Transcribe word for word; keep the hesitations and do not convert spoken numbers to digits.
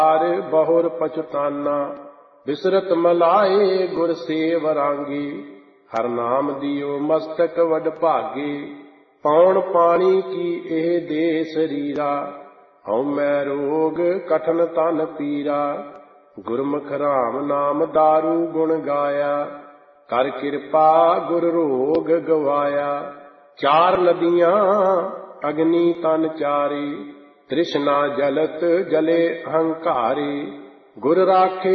ਬਹੁਰ ਪਛਤਾਨਾ। ਬਿਸਰਤ ਮਲਾਏ ਗੁਰ ਸੇਵ ਰਾਂਗੀ, ਹਰ ਨਾਮ ਦਿਓ ਮਸਤਕ ਵਡ ਭਾਗੇ। ਪੌਣ ਪਾਣੀ ਕੀ ਇਹ ਦੇ ਸਰੀਰਾ, ਹਉਮੈ ਰੋਗ ਕਠਨ ਤਨ ਪੀਰਾ। ਗੁਰਮੁਖ ਰਾਮ ਨਾਮ ਦਾਰੂ ਗੁਣ ਗਾਇਆ, ਕਰ ਕਿਰਪਾ ਗੁਰ ਰੋਗ ਗਵਾਇਆ। ਚਾਰ ਨਦੀਆਂ ਅਗਨੀ ਤਨ ਚਾਰੇ, ਤ੍ਰਿਸ਼ਨਾ ਜਲਤ ਜਲੇ ਅਹੰਕਾਰੇ। ਗੁਰ ਰਾਖੇ